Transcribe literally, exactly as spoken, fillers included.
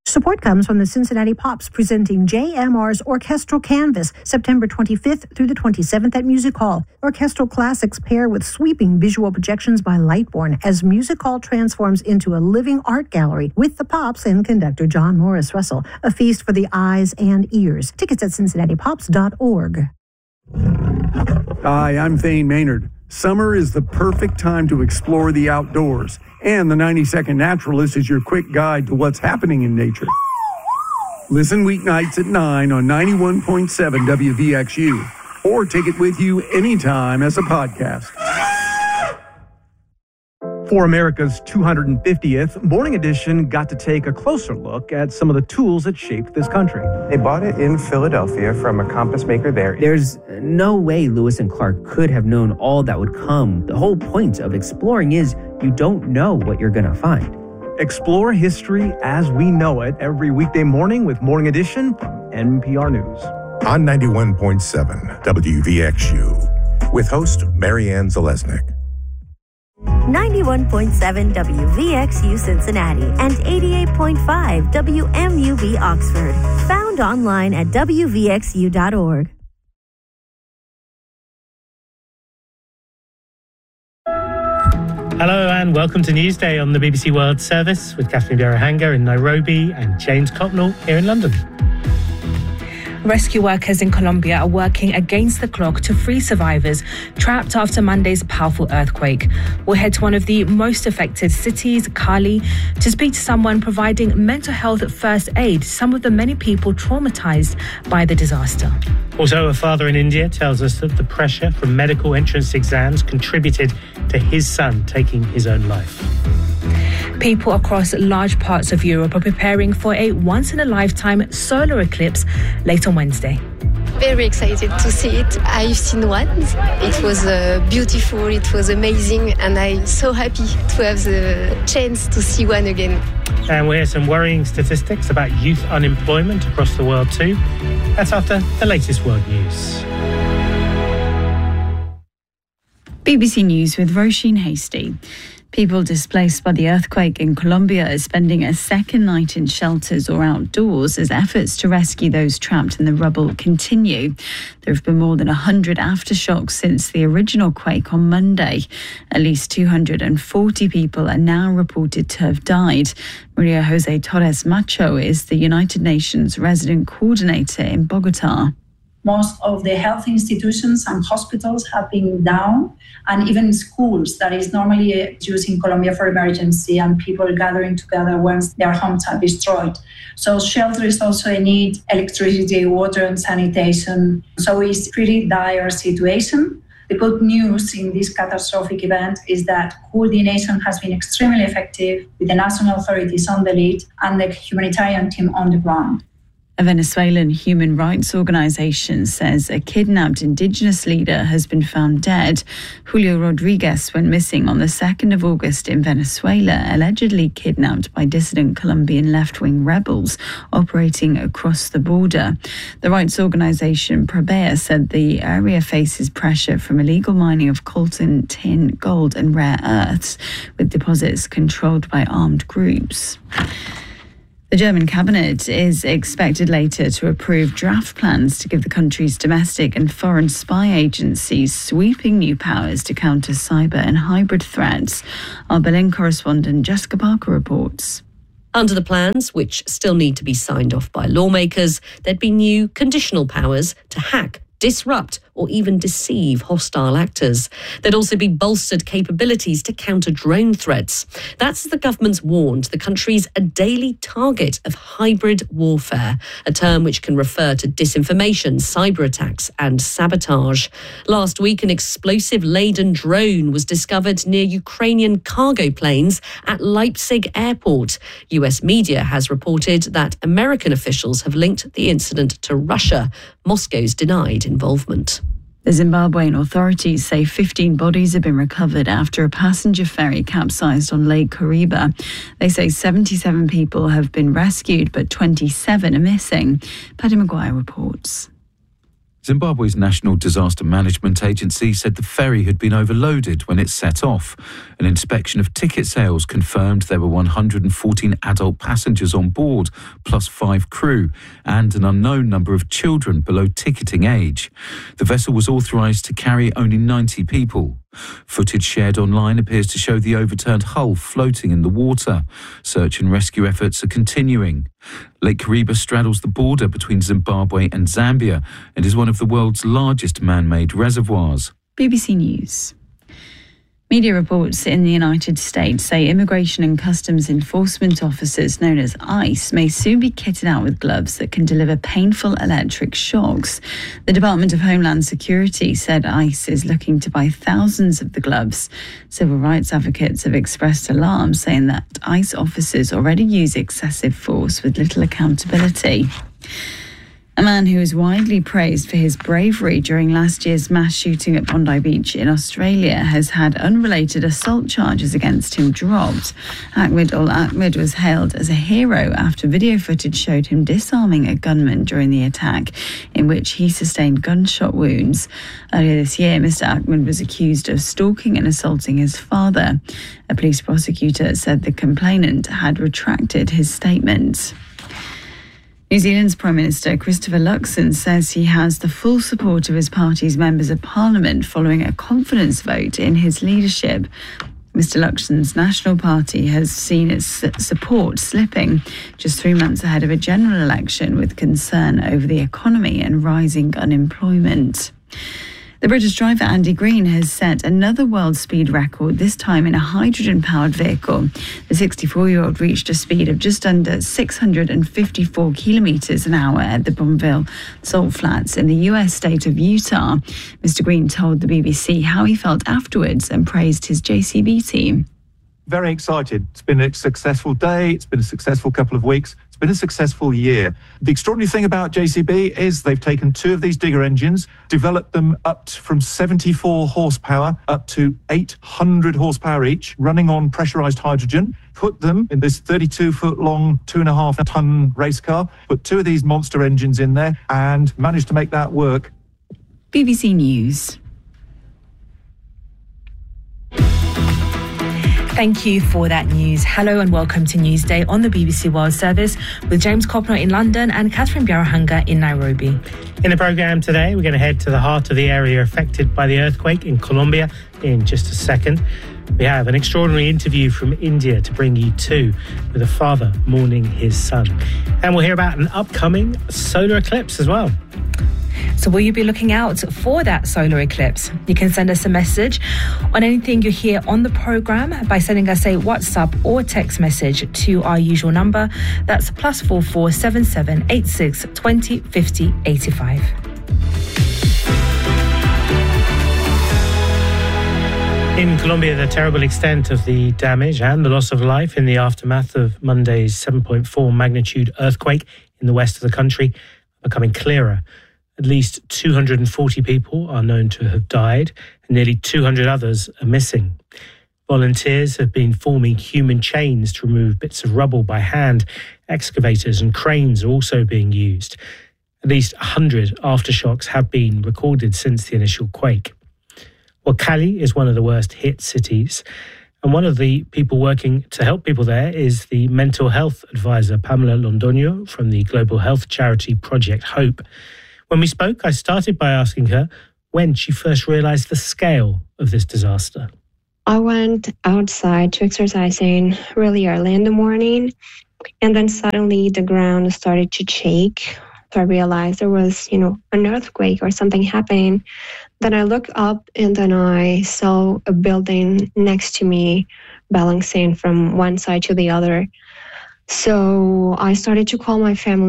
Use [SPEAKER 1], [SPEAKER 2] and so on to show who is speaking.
[SPEAKER 1] Support comes from the Cincinnati Pops presenting J M R's Orchestral Canvas, September twenty-fifth through the twenty-seventh at Music Hall. Orchestral classics pair with sweeping visual projections by Lightborn as Music Hall transforms into a living art gallery with the Pops and conductor John Morris Russell. A feast for the eyes and ears. Tickets at cincinnati pops dot org.
[SPEAKER 2] Hi, I'm Thane Maynard. Summer is the perfect time to explore the outdoors, and the ninety second Naturalist is your quick guide to what's happening in nature. Listen weeknights at nine on ninety-one point seven W V X U, or take it with you anytime as a podcast.
[SPEAKER 3] For America's two hundred fiftieth, Morning Edition got to take a closer look at some of the tools that shaped this country.
[SPEAKER 4] They bought it in Philadelphia from a compass maker there.
[SPEAKER 5] There's no way Lewis and Clark could have known all that would come. The whole point of exploring is you don't know what you're going to find.
[SPEAKER 3] Explore history as we know it every weekday morning with Morning Edition from N P R News.
[SPEAKER 6] On ninety-one point seven W V X U with host Marianne Zalesnik.
[SPEAKER 7] ninety-one point seven W V X U Cincinnati and eighty-eight point five W M U B Oxford. Found online at W V X U dot org.
[SPEAKER 8] Hello and welcome to Newsday on the B B C World Service with Catherine Birahanga in Nairobi and James Copnall here in London.
[SPEAKER 9] Rescue workers in Colombia are working against the clock to free survivors trapped after Monday's powerful earthquake. We'll head to one of the most affected cities, Cali, to speak to someone providing mental health first aid to some of the many people traumatized by the disaster.
[SPEAKER 8] Also, a father in India tells us that the pressure from medical entrance exams contributed to his son taking his own life.
[SPEAKER 9] People across large parts of Europe are preparing for a once-in-a-lifetime solar eclipse late on Wednesday.
[SPEAKER 10] Very excited to see it. I've seen one. It was uh, beautiful, it was amazing, and I'm so happy to have the chance to see one again.
[SPEAKER 8] And we'll hear some worrying statistics about youth unemployment across the world too. That's after the latest world news.
[SPEAKER 11] B B C News with Roisin Hasty. People displaced by the earthquake in Colombia are spending a second night in shelters or outdoors as efforts to rescue those trapped in the rubble continue. There have been more than one hundred aftershocks since the original quake on Monday. At least two hundred forty people are now reported to have died. Maria Jose Torres Macho is the United Nations resident coordinator in Bogota.
[SPEAKER 12] Most of the health institutions and hospitals have been down, and even schools that is normally used in Colombia for emergency and people gathering together once their homes are destroyed. So shelter is also a need, electricity, water and sanitation. So it's a pretty dire situation. The good news in this catastrophic event is that coordination has been extremely effective with the national authorities on the lead and the humanitarian team on the ground.
[SPEAKER 11] A Venezuelan human rights organization says a kidnapped indigenous leader has been found dead. Julio Rodriguez went missing on the second of August in Venezuela, allegedly kidnapped by dissident Colombian left-wing rebels operating across the border. The rights organization Probea said the area faces pressure from illegal mining of coltan, tin, gold and rare earths, with deposits controlled by armed groups. The German cabinet is expected later to approve draft plans to give the country's domestic and foreign spy agencies sweeping new powers to counter cyber and hybrid threats. Our Berlin correspondent Jessica Parker reports.
[SPEAKER 13] Under the plans, which still need to be signed off by lawmakers, there'd be new conditional powers to hack, disrupt or even deceive hostile actors. There'd also be bolstered capabilities to counter drone threats. That's as the government's warned the country's a daily target of hybrid warfare, a term which can refer to disinformation, cyber attacks and sabotage. Last week, an explosive-laden drone was discovered near Ukrainian cargo planes at Leipzig airport. U S media has reported that American officials have linked the incident to Russia. Moscow's denied involvement.
[SPEAKER 11] The Zimbabwean authorities say fifteen bodies have been recovered after a passenger ferry capsized on Lake Kariba. They say seventy-seven people have been rescued, but twenty-seven are missing. Paddy Maguire reports.
[SPEAKER 14] Zimbabwe's National Disaster Management Agency said the ferry had been overloaded when it set off. An inspection of ticket sales confirmed there were one hundred fourteen adult passengers on board, plus five crew, and an unknown number of children below ticketing age. The vessel was authorised to carry only ninety people. Footage shared online appears to show the overturned hull floating in the water. Search and rescue efforts are continuing. Lake Kariba straddles the border between Zimbabwe and Zambia and is one of the world's largest man-made reservoirs.
[SPEAKER 11] B B C News. Media reports in the United States say Immigration and Customs Enforcement officers known as ICE may soon be kitted out with gloves that can deliver painful electric shocks. The Department of Homeland Security said ICE is looking to buy thousands of the gloves. Civil rights advocates have expressed alarm, saying that ICE officers already use excessive force with little accountability. A man who is widely praised for his bravery during last year's mass shooting at Bondi Beach in Australia has had unrelated assault charges against him dropped. Ahmed Ul Ahmed was hailed as a hero after video footage showed him disarming a gunman during the attack, in which he sustained gunshot wounds. Earlier this year, Mister Ahmed was accused of stalking and assaulting his father. A police prosecutor said the complainant had retracted his statement. New Zealand's Prime Minister Christopher Luxon says he has the full support of his party's members of parliament following a confidence vote in his leadership. Mister Luxon's National Party has seen its support slipping just three months ahead of a general election, with concern over the economy and rising unemployment. The British driver Andy Green has set another world speed record, this time in a hydrogen-powered vehicle. The sixty-four-year-old reached a speed of just under six hundred fifty-four kilometres an hour at the Bonneville Salt Flats in the U S state of Utah. Mister Green told the B B C how he felt afterwards and praised his J C B team.
[SPEAKER 15] Very excited. It's been a successful day. It's been a successful couple of weeks. It's been a successful year. The extraordinary thing about J C B is they've taken two of these digger engines, developed them up from seventy-four horsepower up to eight hundred horsepower each, running on pressurized hydrogen, put them in this thirty-two foot long, two and a half ton race car, put two of these monster engines in there and managed to make that work.
[SPEAKER 11] B B C News.
[SPEAKER 9] Thank you for that news. Hello and welcome to Newsday on the B B C World Service with James Copner in London and Catherine Biarahunga in Nairobi.
[SPEAKER 8] In the programme today, we're going to head to the heart of the area affected by the earthquake in Colombia in just a second. We have an extraordinary interview from India to bring you to, with a father mourning his son. And we'll hear about an upcoming solar eclipse as well.
[SPEAKER 9] So will you be looking out for that solar eclipse? You can send us a message on anything you hear on the programme by sending us a WhatsApp or text message to our usual number. That's plus four four seven seven eight six twenty fifty eighty five.
[SPEAKER 8] In Colombia, the terrible extent of the damage and the loss of life in the aftermath of Monday's seven point four magnitude earthquake in the west of the country are becoming clearer. At least two hundred forty people are known to have died, and nearly two hundred others are missing. Volunteers have been forming human chains to remove bits of rubble by hand. Excavators and cranes are also being used. At least one hundred aftershocks have been recorded since the initial quake. Well, Cali is one of the worst hit cities, and one of the people working to help people there is the mental health advisor Pamela Londoño from the global health charity Project Hope. When we spoke, I started by asking her when she first realised the scale of this disaster.
[SPEAKER 16] I went outside to exercising really early in the morning, and then suddenly the ground started to shake. So I realized there was, you know, an earthquake or something happening. Then I looked up and then I saw a building next to me balancing from one side to the other. So I started to call my family.